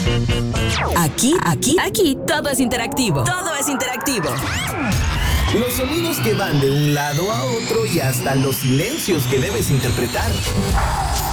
Aquí, todo es interactivo. Todo es interactivo. Los sonidos que van de un lado a otro y hasta los silencios que debes interpretar.